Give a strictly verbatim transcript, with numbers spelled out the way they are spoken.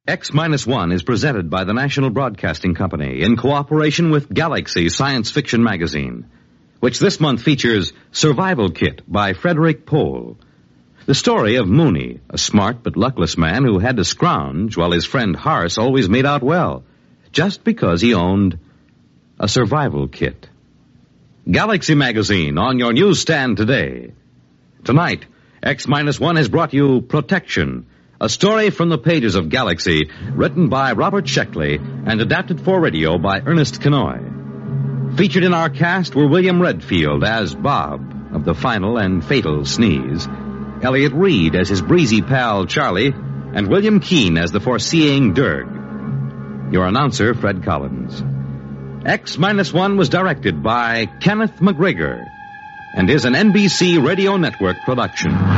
X Minus One is presented by the National Broadcasting Company in cooperation with Galaxy Science Fiction Magazine, which this month features Survival Kit by Frederick Pohl. The story of Mooney, a smart but luckless man who had to scrounge while his friend Harse always made out well, just because he owned a survival kit. Galaxy Magazine on your newsstand today. Tonight, X Minus One has brought you Protection, a story from the pages of Galaxy, written by Robert Sheckley and adapted for radio by Ernest Kenoy. Featured in our cast were William Redfield as Bob of the Final and Fatal Sneeze, Elliot Reed as his breezy pal Charlie, and William Keane as the foreseeing Derg. Your announcer, Fred Collins. X Minus One was directed by Kenneth McGregor and is an N B C Radio Network production.